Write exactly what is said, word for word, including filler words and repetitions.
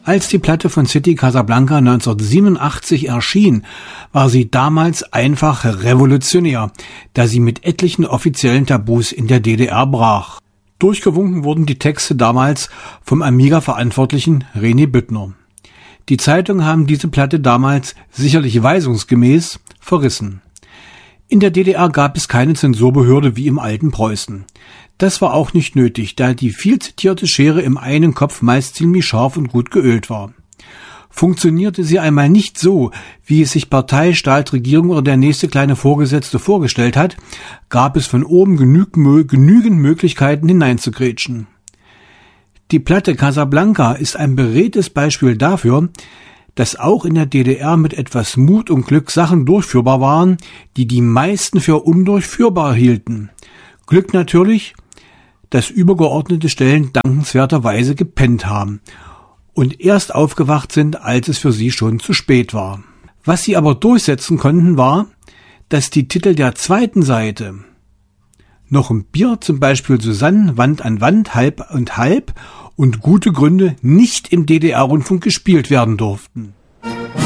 Als die Platte von City Casablanca neunzehnhundertsiebenundachtzig erschien, war sie damals einfach revolutionär, da sie mit etlichen offiziellen Tabus in der D D R brach. Durchgewunken wurden die Texte damals vom Amiga-Verantwortlichen René Büttner. Die Zeitungen haben diese Platte damals sicherlich weisungsgemäß verrissen. In der D D R gab es keine Zensurbehörde wie im alten Preußen. Das war auch nicht nötig, da die viel zitierte Schere im einen Kopf meist ziemlich scharf und gut geölt war. Funktionierte sie einmal nicht so, wie es sich Partei, Staat, Regierung oder der nächste kleine Vorgesetzte vorgestellt hat, gab es von oben genügend, genügend Möglichkeiten hineinzugrätschen. Die Platte Casablanca ist ein beredtes Beispiel dafür, dass auch in der D D R mit etwas Mut und Glück Sachen durchführbar waren, die die meisten für undurchführbar hielten. Glück natürlich, dass übergeordnete Stellen dankenswerterweise gepennt haben und erst aufgewacht sind, als es für sie schon zu spät war. Was sie aber durchsetzen konnten, war, dass die Titel der zweiten Seite noch im Bier, zum Beispiel Susanne, Wand an Wand, Halb und Halb und gute Gründe nicht im D D R-Rundfunk gespielt werden durften.